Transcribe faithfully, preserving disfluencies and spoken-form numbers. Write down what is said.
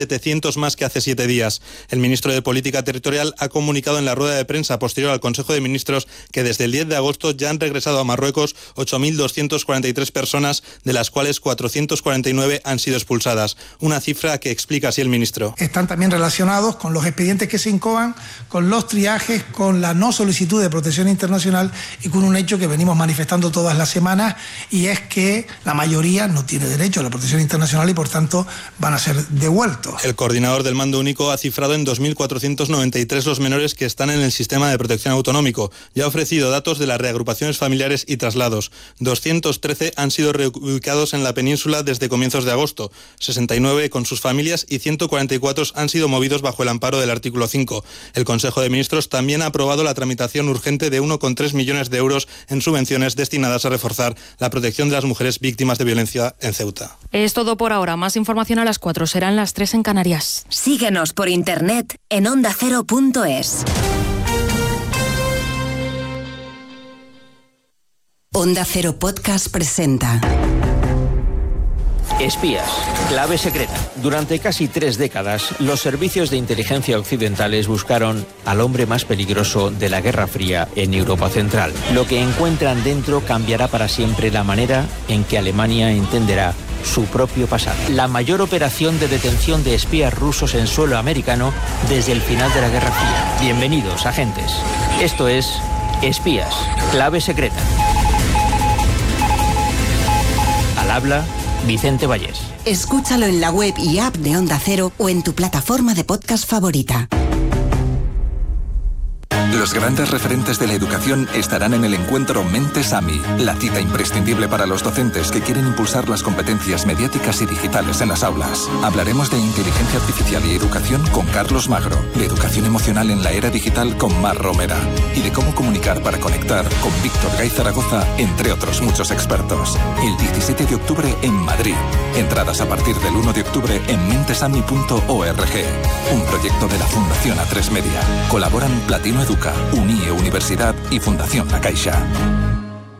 setecientos más que hace siete días. El ministro de Política Territorial ha comunicado en la rueda de prensa posterior al Consejo de Ministros que desde el diez de agosto ya han regresado a Marruecos ocho mil doscientas cuarenta y tres personas, de las cuales cuatrocientas cuarenta y nueve han sido expulsadas. Una cifra que explica así el ministro. Están también relacionados con los expedientes que se incoan, con los triajes, con la no solicitud de protección internacional y con un hecho que venimos manifestando todas las semanas, y es que la mayoría no tiene derecho a la protección internacional y por tanto van a ser devueltos. El coordinador del Mando Único ha cifrado en dos mil cuatrocientos noventa y tres los menores que están en el sistema de protección autonómico y ha ofrecido datos de las reagrupaciones familiares y traslados. doscientos trece han sido reubicados en la península desde comienzos de agosto, sesenta y nueve con sus familias y ciento cuarenta y cuatro han sido movidos bajo el amparo del artículo cinco. El Consejo de Ministros también ha aprobado la tramitación urgente de uno coma tres millones de euros en subvenciones destinadas a reforzar la protección de las mujeres víctimas de violencia en Ceuta. Es todo por ahora. Más información a las cuatro. Serán las tres en Canarias. Síguenos por internet en onda cero punto es. Onda Cero Podcast presenta Espías, clave secreta. Durante casi tres décadas, los servicios de inteligencia occidentales buscaron al hombre más peligroso de la Guerra Fría en Europa Central. Lo que encuentran dentro cambiará para siempre la manera en que Alemania entenderá su propio pasado. La mayor operación de detención de espías rusos en suelo americano desde el final de la Guerra Fría. Bienvenidos, agentes. Esto es Espías, clave secreta. Al habla Vicente Vallés. Escúchalo en la web y app de Onda Cero o en tu plataforma de podcast favorita. Los grandes referentes de la educación estarán en el encuentro Mentes A M I, la cita imprescindible para los docentes que quieren impulsar las competencias mediáticas y digitales en las aulas. Hablaremos de inteligencia artificial y educación con Carlos Magro, de educación emocional en la era digital con Mar Romera y de cómo comunicar para conectar con Víctor Gay Zaragoza, entre otros muchos expertos. El diecisiete de octubre en Madrid. Entradas a partir del uno de octubre en mentesami punto org. Un proyecto de la Fundación A tres Media. Colaboran Platino Educa, Unie Universidad y Fundación La Caixa.